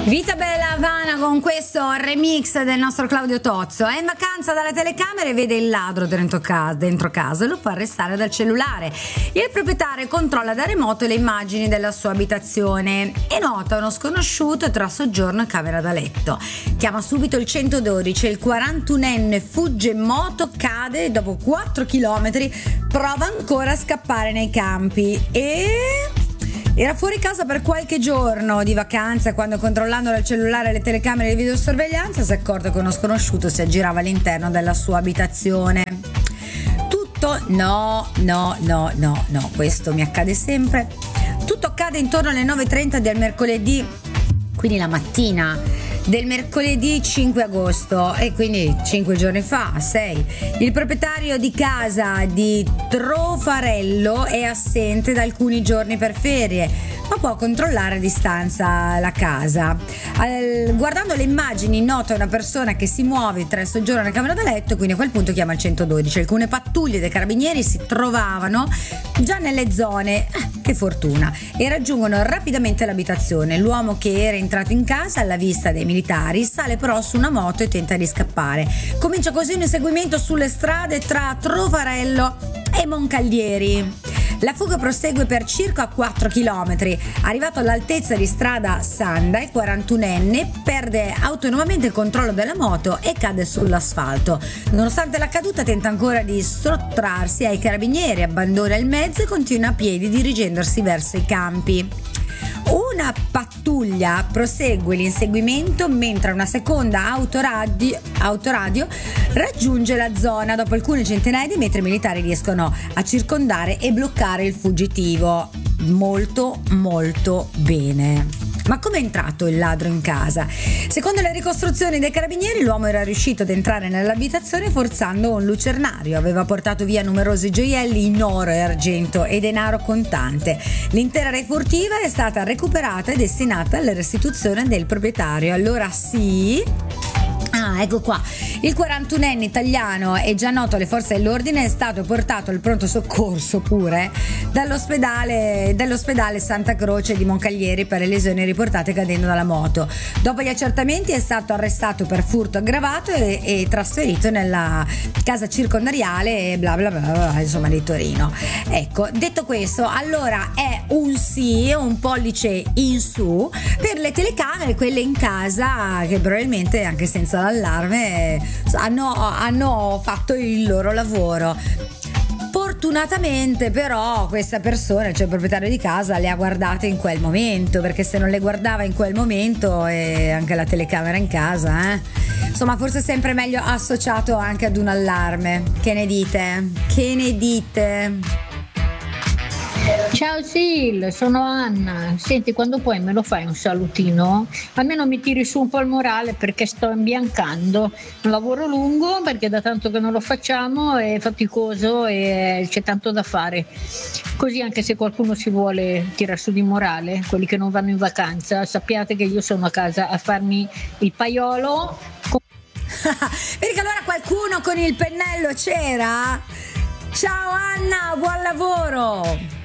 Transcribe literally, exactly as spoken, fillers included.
Vita Bella Havana con questo remix del nostro Claudio Tozzo. È in vacanza dalle telecamere e vede il ladro dentro casa, dentro casa e lo fa arrestare dal cellulare. Il proprietario controlla da remoto le immagini della sua abitazione e nota uno sconosciuto tra soggiorno e camera da letto. Chiama subito il centododici e il quarantunenne fugge in moto, cade e dopo quattro chilometri prova ancora a scappare nei campi e... Era fuori casa per qualche giorno di vacanza quando, controllando dal cellulare le telecamere di videosorveglianza, si è accorto che uno sconosciuto si aggirava all'interno della sua abitazione. Tutto... No, no, no, no, no, questo mi accade sempre. Tutto accade intorno alle nove e trenta del mercoledì, quindi la mattina del mercoledì cinque agosto, e quindi cinque giorni fa, sei. Il proprietario di casa di Trofarello è assente da alcuni giorni per ferie, ma può controllare a distanza la casa. Al, guardando le immagini nota una persona che si muove tra il soggiorno e la camera da letto, quindi a quel punto chiama il centododici. Alcune pattuglie dei carabinieri si trovavano già nelle zone, che fortuna, e raggiungono rapidamente l'abitazione. L'uomo che era entrato in casa alla vista dei militari sale però su una moto e tenta di scappare. Comincia così un inseguimento sulle strade tra Trofarello e Moncalieri. La fuga prosegue per circa quattro chilometri. Arrivato all'altezza di strada Sanda, il quarantunenne perde autonomamente il controllo della moto e cade sull'asfalto. Nonostante la caduta tenta ancora di sottrarsi ai carabinieri, abbandona il mezzo e continua a piedi dirigendosi verso i campi. Una pattuglia prosegue l'inseguimento mentre una seconda autoradio, autoradio raggiunge la zona. Dopo alcune centinaia di metri i militari riescono a circondare e bloccare il fuggitivo. Molto molto bene. Ma come è entrato il ladro in casa? Secondo le ricostruzioni dei carabinieri, l'uomo era riuscito ad entrare nell'abitazione forzando un lucernario. Aveva portato via numerosi gioielli in oro e argento e denaro contante. L'intera refurtiva è stata recuperata e destinata alla restituzione del proprietario. Allora sì... Ah, ecco qua. Il quarantunenne italiano è già noto alle forze dell'ordine, è stato portato al pronto soccorso pure dall'ospedale, dall'ospedale Santa Croce di Moncalieri per le lesioni riportate cadendo dalla moto. Dopo gli accertamenti è stato arrestato per furto aggravato e, e trasferito nella casa circondariale bla bla bla, bla insomma di Torino. Ecco, detto questo, allora è un sì, un pollice in su per le telecamere, quelle in casa che probabilmente anche senza l'allarme hanno, hanno fatto il loro lavoro. Fortunatamente però questa persona, cioè il proprietario di casa, le ha guardate in quel momento, perché se non le guardava in quel momento e anche la telecamera in casa, eh? Insomma, forse è sempre meglio associato anche ad un allarme. Che ne dite? Che ne dite? Ciao Sil, sono Anna. Senti, quando puoi me lo fai un salutino? Almeno mi tiri su un po' il morale perché sto imbiancando. Un lavoro lungo perché da tanto che non lo facciamo, è faticoso e c'è tanto da fare. Così anche se qualcuno si vuole tirare su di morale, quelli che non vanno in vacanza, sappiate che io sono a casa a farmi il paiolo. Perché allora qualcuno con il pennello c'era? Ciao Anna, buon lavoro!